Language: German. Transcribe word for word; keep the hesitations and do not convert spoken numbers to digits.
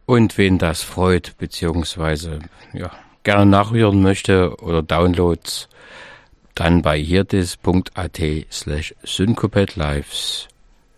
Und wen das freut, beziehungsweise ja, gerne nachhören möchte oder Downloads, dann bei hirdis punkt at slash syncopatlives.